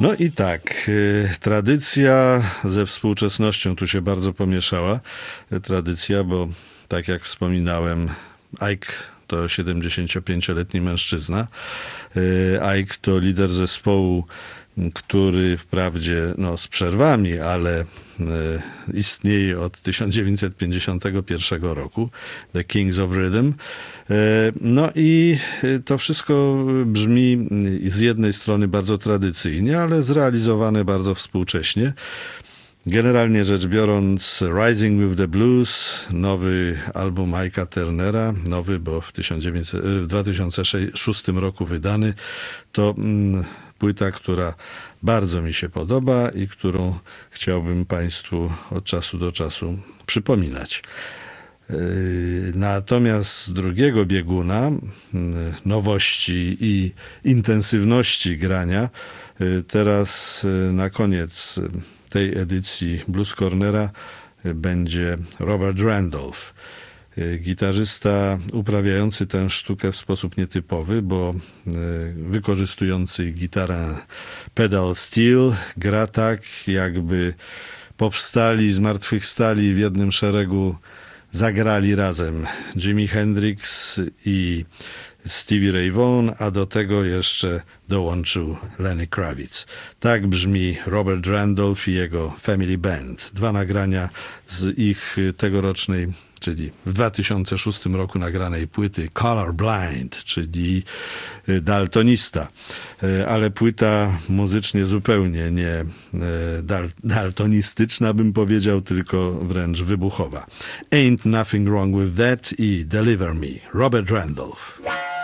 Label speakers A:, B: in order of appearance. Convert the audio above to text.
A: No i tak, tradycja ze współczesnością tu się bardzo pomieszała. Tradycja, bo tak jak wspominałem, Ike to 75-letni mężczyzna. Ike to lider zespołu, który wprawdzie z przerwami, ale istnieje od 1951 roku, The Kings of Rhythm. No i to wszystko brzmi z jednej strony bardzo tradycyjnie, ale zrealizowane bardzo współcześnie. Generalnie rzecz biorąc, Rising with the Blues, nowy album Ike'a Turnera, nowy, bo w 2006 roku wydany, to płyta, która bardzo mi się podoba i którą chciałbym Państwu od czasu do czasu przypominać. Natomiast z drugiego bieguna nowości i intensywności grania teraz na koniec tej edycji Blues Cornera będzie Robert Randolph. Gitarzysta uprawiający tę sztukę w sposób nietypowy, bo wykorzystujący gitarę pedal steel, gra tak, jakby powstali, zmartwychwstali w jednym szeregu, zagrali razem Jimi Hendrix i Stevie Ray Vaughan, a do tego jeszcze dołączył Lenny Kravitz. Tak brzmi Robert Randolph i jego Family Band. 2 nagrania z ich tegorocznej, czyli w 2006 roku nagranej płyty Color Blind, czyli daltonista. Ale płyta muzycznie zupełnie nie daltonistyczna, bym powiedział, tylko wręcz wybuchowa. Ain't Nothing Wrong With That i Deliver Me. Robert Randolph.